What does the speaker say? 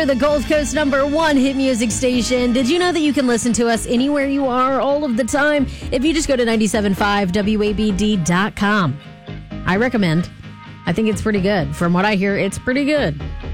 the Gold Coast #1 hit music station. Did you know that you can listen to us anywhere you are all of the time if you just go to 975wabd.com? I recommend. I think it's pretty good. From what I hear, it's pretty good.